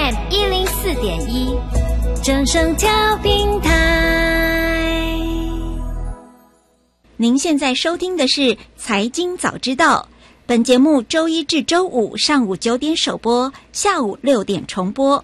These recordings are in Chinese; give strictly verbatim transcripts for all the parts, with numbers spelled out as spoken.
M 一零四点一，正声调频台。 您现在收听的是《财经早知道》，本节目周一至周五上午九点首播，下午六点重播。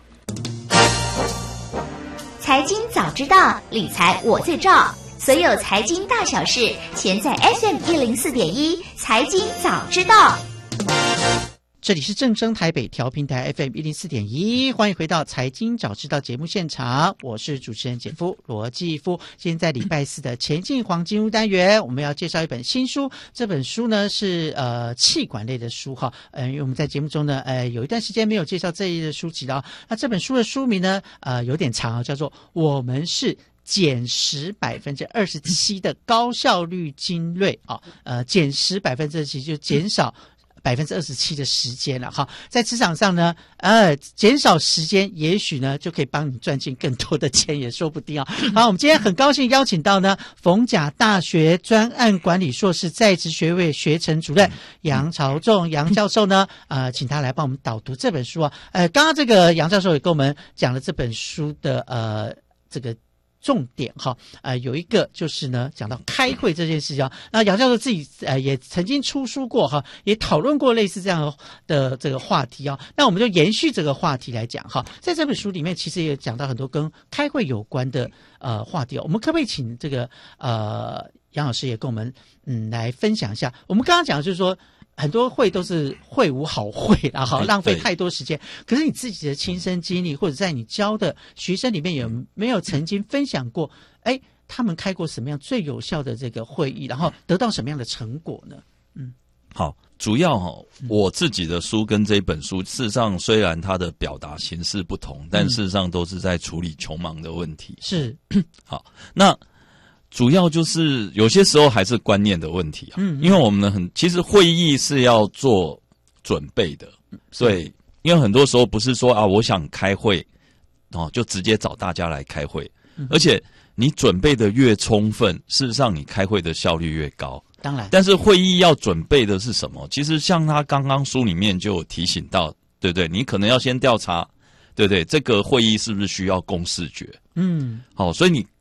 财经早知道，理财我最照。所有财经大小事，全在 S M 一零四点一财经早知道。 这里是正声台北调频台 F M 一零四点一，欢迎回到财经早知道节目现场，我是主持人简夫罗继夫。今天在礼拜四的前进黄金屋单元，我们要介绍一本新书，这本书呢是呃企管类的书哈，呃，因为我们在节目中呢呃有一段时间没有介绍这一类的书籍了。那这本书的书名呢呃有点长啊，叫做《我们是减时百分之二十七的高效率精锐》啊，呃，减时百分之二十七就减少百分之二十七的时间了哈，在职场上呢，呃，减少时间，也许呢就可以帮你赚进更多的钱，也说不定啊。好，我们今天很高兴邀请到呢，逢甲大学专案管理硕士在职学位学程主任杨朝仲杨教授呢，呃，请他来帮我们导读这本书啊。呃，刚刚这个杨教授也跟我们讲了这本书的呃这个重点哈，呃，有一个就是呢，讲到开会这件事情啊。那杨教授自己呃也曾经出书过哈，也讨论过类似这样的这个话题啊。那我们就延续这个话题来讲哈，在这本书里面其实也讲到很多跟开会有关的呃话题哦。我们可不可以请这个呃杨老师也跟我们嗯来分享一下？我们刚刚讲的就是说，很多会都是会无好会，然后浪费太多时间。可是你自己的亲身经历，或者在你教的学生里面，有没有曾经分享过？哎，他们开过什么样最有效的这个会议，然后得到什么样的成果呢？嗯， 好，主要哈、哦，我自己的书跟这本书，事实上虽然它的表达形式不同，但事实上都是在处理穷忙的问题。 是， 好，那。主要就是有些时候还是观念的问题啊，嗯，因为我们呢很其实会议是要做准备的，对，因为很多时候不是说啊我想开会哦就直接找大家来开会，嗯，而且你准备的越充分，事实上你开会的效率越高。 当然， 但是会议要准备的是什么？其实像他刚刚书里面就有提醒到，对不对？你可能要先调查，对不对？这个会议是不是需要公视觉？嗯，好，所以你